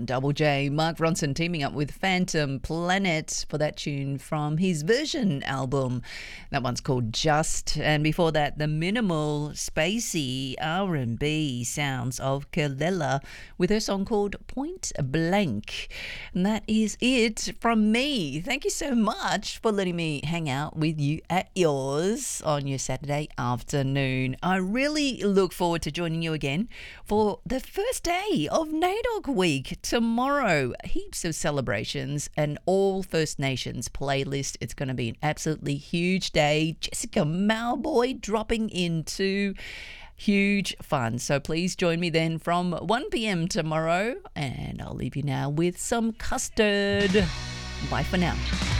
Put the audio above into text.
Double J. Mark Ronson teaming up with Phantom Planet for that tune from his Version album. That one's called Just. And before that, the minimal, spacey R&B sounds of Kelela with her song called Point Blank. And that is it from me. Thank you so much for letting me hang out with you at yours on your Saturday afternoon. I really look forward to joining you again for the first day of NAIDOC Week tomorrow. Heaps of celebrations and all First Nations playlist. It's going to be an absolutely huge day. Jessica Malboy dropping into huge fun. So please join me then from 1 p.m. tomorrow, and I'll leave you now with some custard. Bye for now.